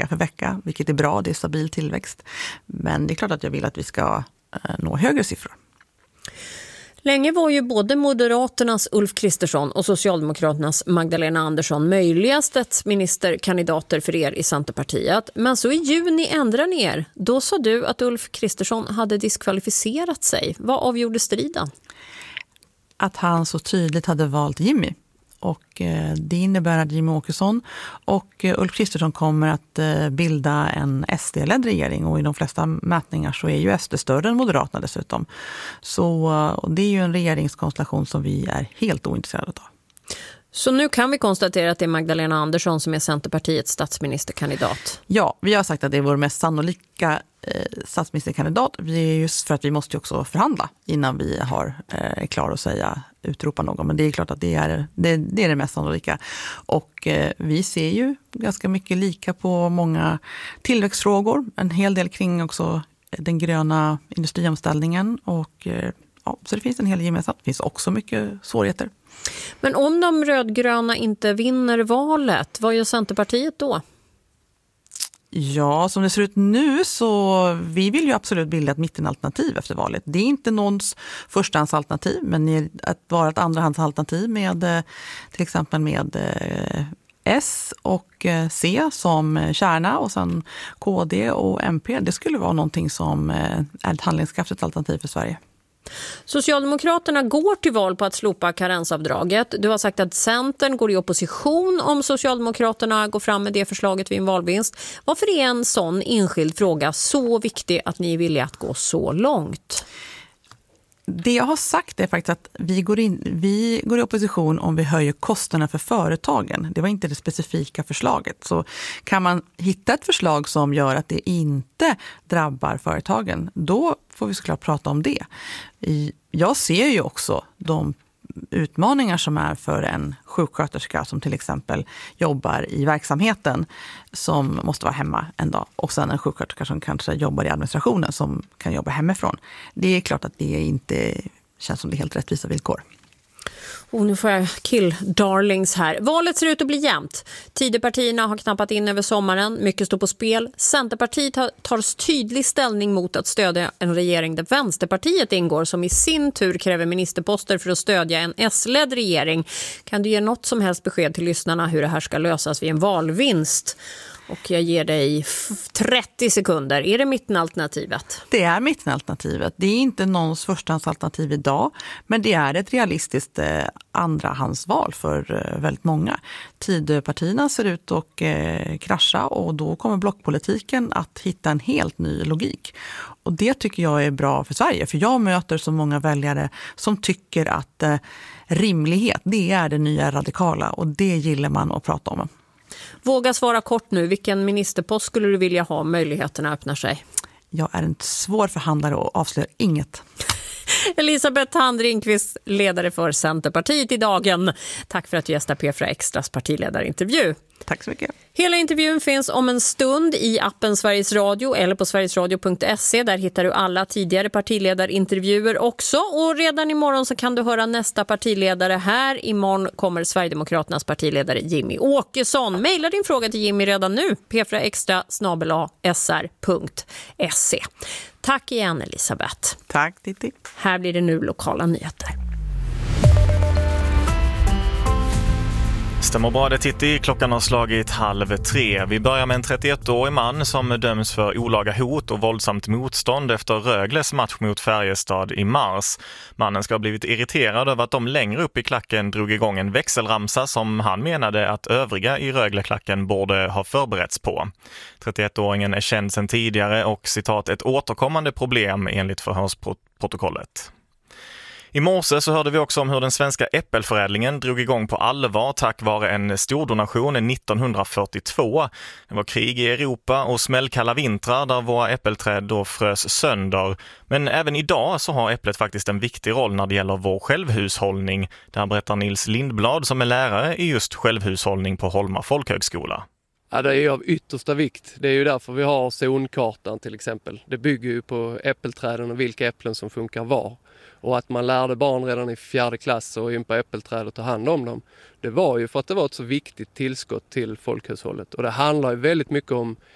för vecka, vilket är bra, det är stabil tillväxt. Men det är klart att jag vill att vi ska nå högre siffror. Länge var ju både Moderaternas Ulf Kristersson och Socialdemokraternas Magdalena Andersson möjligaste ministerkandidater för er i Centerpartiet. Men så i juni ändrade ni er. Då sa du att Ulf Kristersson hade diskvalificerat sig. Vad avgjorde striden? Att han så tydligt hade valt Jimmy. Och det innebär att Jimmie Åkesson och Ulf Kristersson kommer att bilda en SD-ledd regering. Och i de flesta mätningar så är ju SD större än Moderaterna dessutom. Så det är ju en regeringskonstellation som vi är helt ointresserade av. Så nu kan vi konstatera att det är Magdalena Andersson som är Centerpartiets statsministerkandidat. Ja, vi har sagt att det är vår mest sannolika statsministerkandidat. Vi är just för att vi måste också förhandla innan vi är klara att säga utropa någon. Men det är klart att det är det mest sannolika. Och vi ser ju ganska mycket lika på många tillväxtfrågor. En hel del kring också den gröna industriomställningen. Och så det finns en hel gemensamt. Det finns också mycket svårigheter. Men om de rödgröna inte vinner valet, vad gör Centerpartiet då? Ja, som det ser ut nu så vi vill ju absolut bilda ett mittenalternativ efter valet. Det är inte någons förstahandsalternativ, men att vara ett andrahandsalternativ med till exempel med S och C som kärna och sen KD och MP. Det skulle vara någonting som är ett handlingskraftigt alternativ för Sverige. Socialdemokraterna går till val på att slopa karensavdraget. Du har sagt att Centern går i opposition om Socialdemokraterna går fram med det förslaget vid en valvinst. Varför är en sån enskild fråga så viktig att ni är villiga att gå så långt? Det jag har sagt är faktiskt att vi går i opposition om vi höjer kostnaderna för företagen. Det var inte det specifika förslaget. Så kan man hitta ett förslag som gör att det inte drabbar företagen, då får vi såklart prata om det. Jag ser ju också de utmaningar som är för en sjuksköterska som till exempel jobbar i verksamheten som måste vara hemma en dag. Och sen en sjuksköterska som kanske jobbar i administrationen som kan jobba hemifrån. Det är klart att det inte känns som det är helt rättvisa villkor. Och nu får jag kill darlings här. Valet ser ut att bli jämnt. Tidöpartierna har knappat in över sommaren. Mycket står på spel. Centerpartiet tar tydlig ställning mot att stödja en regering där Vänsterpartiet ingår, som i sin tur kräver ministerposter för att stödja en S-ledd regering. Kan du ge något som helst besked till lyssnarna hur det här ska lösas vid en valvinst? Och jag ger dig 30 sekunder. Är det mittenalternativet? Det är mittenalternativet. Det är inte någons förstahandsalternativ idag, men det är ett realistiskt andrahandsval för väldigt många. Tidöpartierna ser ut att krascha och då kommer blockpolitiken att hitta en helt ny logik. Och det tycker jag är bra för Sverige, för jag möter så många väljare som tycker att rimlighet, det är det nya radikala och det gillar man att prata om. Våga svara kort nu. Vilken ministerpost skulle du vilja ha? Möjligheterna öppnar sig. Jag är en svår förhandlare och avslöjar inget. Elisabeth Thand Ringqvist, ledare för Centerpartiet i Dagen. Tack för att du gästar P4 Extras partiledarintervju. Tack så mycket. Hela intervjun finns om en stund i appen Sveriges Radio eller på sverigesradio.se. Där hittar du alla tidigare partiledarintervjuer också. Och redan imorgon så kan du höra nästa partiledare här. Imorgon kommer Sverigedemokraternas partiledare Jimmie Åkesson. Maila din fråga till Jimmie redan nu. p4extra@sr.se. Tack igen Elisabeth. Tack Titti. Här blir det nu lokala nyheter. Stämmer bra det Titti, klockan har slagit 2:30. Vi börjar med en 31-årig man som döms för olaga hot och våldsamt motstånd efter Rögles match mot Färjestad i mars. Mannen ska ha blivit irriterad över att de längre upp i klacken drog igång en växelramsa som han menade att övriga i Rögle-klacken borde ha förberetts på. 31-åringen är känd sedan tidigare och citat ett återkommande problem enligt förhörsprotokollet. I morse så hörde vi också om hur den svenska äppelförädlingen drog igång på allvar tack vare en stordonation 1942. Det var krig i Europa och smällkalla vintrar där våra äppelträd då frös sönder. Men även idag så har äpplet faktiskt en viktig roll när det gäller vår självhushållning. Det här berättar Nils Lindblad som är lärare i just självhushållning på Holma folkhögskola. Ja, det är ju av yttersta vikt. Det är ju därför vi har zonkartan till exempel. Det bygger ju på äppelträden och vilka äpplen som funkar var. Och att man lärde barn redan i 4:e klass och in på äppelträd och ta hand om dem. Det var ju för att det var ett så viktigt tillskott till folkhushållet. Och det handlar ju väldigt mycket om